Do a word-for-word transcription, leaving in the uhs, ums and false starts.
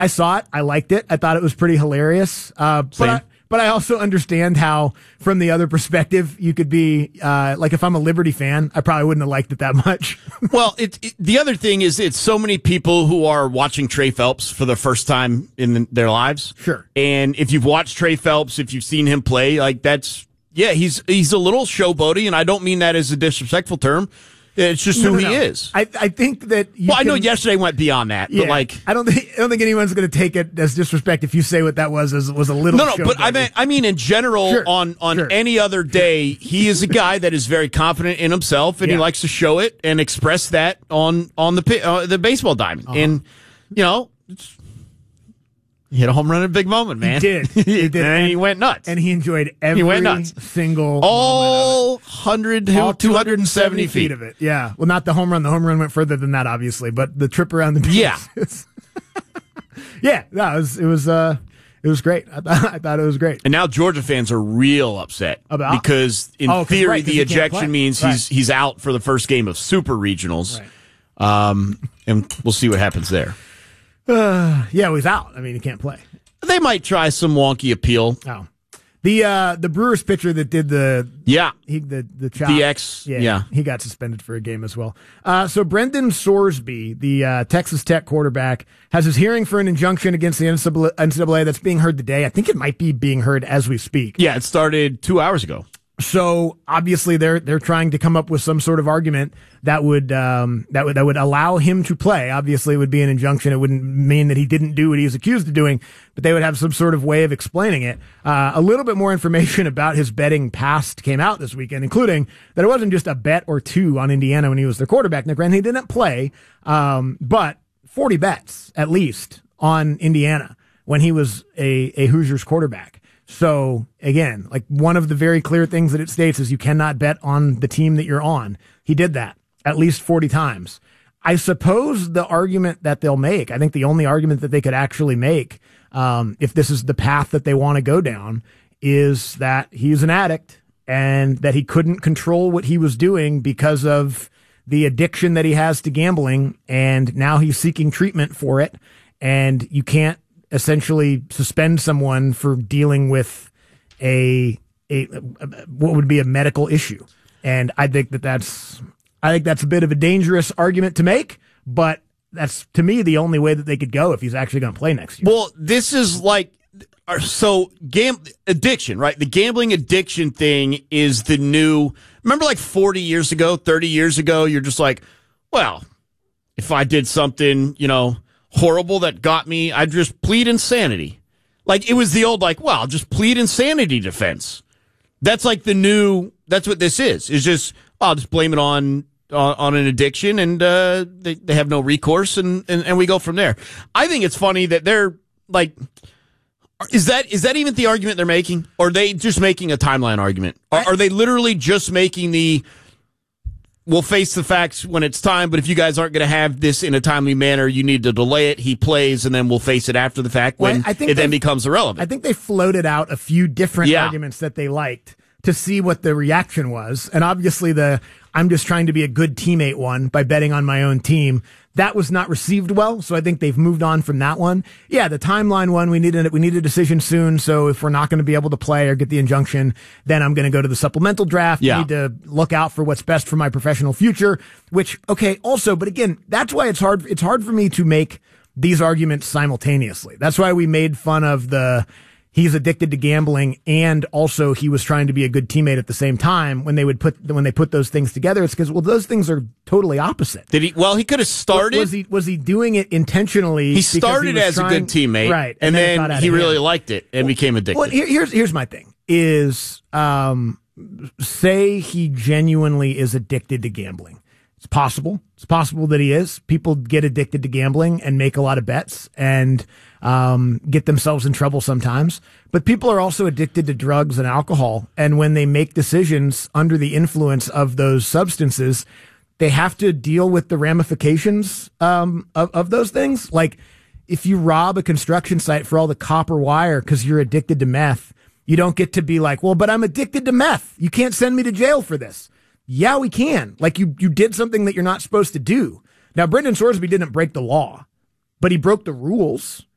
I saw it. I liked it. I thought it was pretty hilarious. Uh, but I, but I also understand how, from the other perspective, you could be uh, like, if I'm a Liberty fan, I probably wouldn't have liked it that much. Well, it, it, the other thing is, it's so many people who are watching Trey Phelps for the first time in the, their lives. Sure. And if you've watched Trey Phelps, if you've seen him play, like that's yeah, he's he's a little showboaty, and I don't mean that as a disrespectful term. It's just no, who no, he no. is. I, I think that. You well, can, I know yesterday went beyond that, yeah, but like, I don't think I don't think anyone's going to take it as disrespect if you say what that was as was a little. No, no, but I mean, I mean, in general, sure, on on sure. any other day, he is a guy that is very confident in himself, and yeah. he likes to show it and express that on on the uh, the baseball diamond, uh-huh. and you know. It's, He hit a home run in a big moment, man. He did. He did. and, and he went nuts. And he enjoyed every he went nuts. single all one hundred, all two hundred seventy feet. feet of it. Yeah. Well, not the home run. The home run went further than that, obviously, but the trip around the beach. Yeah. yeah. No, it was, it was, uh, it was great. I, th- I thought it was great. And now Georgia fans are real upset about because in oh, theory right, the ejection means right. he's he's out for the first game of Super Regionals. Right. Um, and we'll see what happens there. Uh, yeah, he's out. I mean, he can't play. They might try some wonky appeal. Oh, the uh, the Brewers pitcher that did the yeah he the the chop, the X yeah, yeah he got suspended for a game as well. Uh, so Brendan Sorsby, the uh, Texas Tech quarterback, has his hearing for an injunction against the N C double A that's being heard today. I think it might be being heard as we speak. Yeah, it started two hours ago. So obviously they're they're trying to come up with some sort of argument that would um, that would that would allow him to play. Obviously, it would be an injunction. It wouldn't mean that he didn't do what he was accused of doing, but they would have some sort of way of explaining it. Uh, a little bit more information about his betting past came out this weekend, including that it wasn't just a bet or two on Indiana when he was their quarterback. Now, granted, he didn't play, um, but forty bets at least on Indiana when he was a, a Hoosiers quarterback. So again, like one of the very clear things that it states is you cannot bet on the team that you're on. He did that at least forty times. I suppose the argument that they'll make, I think the only argument that they could actually make, um, if this is the path that they want to go down, is that he's an addict and that he couldn't control what he was doing because of the addiction that he has to gambling. And now he's seeking treatment for it. And you can't essentially suspend someone for dealing with a, a, a what would be a medical issue. And I think that that's, I think that's a bit of a dangerous argument to make, but that's to me the only way that they could go if he's actually going to play next year. Well, this is like, so gam- addiction, right? The gambling addiction thing is the new, remember like forty years ago, thirty years ago, you're just like, well, if I did something, you know, horrible that got me, I'd just plead insanity. Like it was the old, like, well, just plead insanity defense. That's like the new, that's what this is. It's just, I'll just blame it on, on, on an addiction and, uh, they, they have no recourse and, and, and we go from there. I think it's funny that they're like, is that, is that even the argument they're making? Or are they just making a timeline argument? Or are they literally just making the, we'll face the facts when it's time, but if you guys aren't going to have this in a timely manner, you need to delay it. He plays, and then we'll face it after the fact when well, I think it then becomes irrelevant. I think they floated out a few different yeah. arguments that they liked to see what the reaction was. And obviously the I'm just trying to be a good teammate one by betting on my own team, that was not received well. So I think they've moved on from that one. Yeah, the timeline one, we need a, we need a decision soon. So if we're not going to be able to play or get the injunction, then I'm going to go to the supplemental draft. Yeah. I need to look out for what's best for my professional future, which, okay, also, but again, that's why it's hard. It's hard for me to make these arguments simultaneously. That's why we made fun of the, he's addicted to gambling, and also he was trying to be a good teammate at the same time. When they would put when they put those things together, it's because well, those things are totally opposite. Did he? Well, he could have started. Was he was he doing it intentionally? He started he as trying, a good teammate, right? And, and then, then he really him. liked it and well, became addicted. Well, here, here's here's my thing: is um, say he genuinely is addicted to gambling. It's possible. It's possible that he is. People get addicted to gambling and make a lot of bets and um, get themselves in trouble sometimes. But people are also addicted to drugs and alcohol. And when they make decisions under the influence of those substances, they have to deal with the ramifications um, of, of those things. Like if you rob a construction site for all the copper wire because you're addicted to meth, you don't get to be like, well, but I'm addicted to meth. You can't send me to jail for this. Yeah, we can. Like you, you did something that you're not supposed to do. Now, Brendan Sorsby didn't break the law, but he broke the rules.